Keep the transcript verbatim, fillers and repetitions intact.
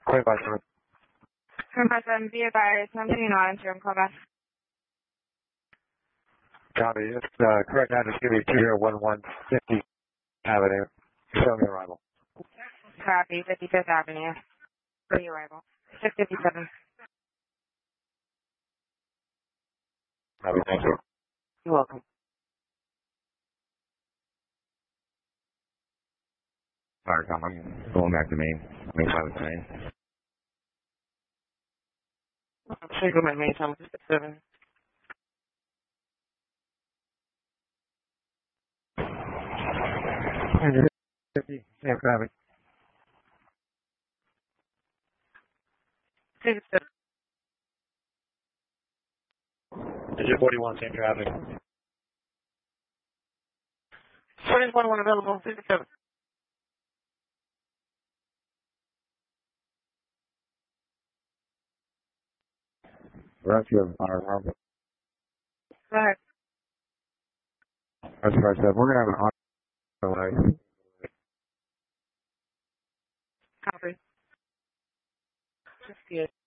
twenty-five seven. twenty-five seven, be advised, something not interim, call back. Copy. It's uh, correct address is going to be two zero one one fiftieth Avenue. Showing arrival. Copy, fifty-fifth Avenue. For the arrival. six fifty-seven. Copy, thank you. You're welcome. Firecom, I'm going back to Maine. Maine Pilot Maine. Signal Maine, Tom, fifty-seven. fifty, same traffic. fifty-seven. Digit forty-one, same traffic. twenty-one, one available, fifty-seven. Rescue of our harbor. Go ahead. That's what I said. We're going to have an auto delay. Copy. Just good.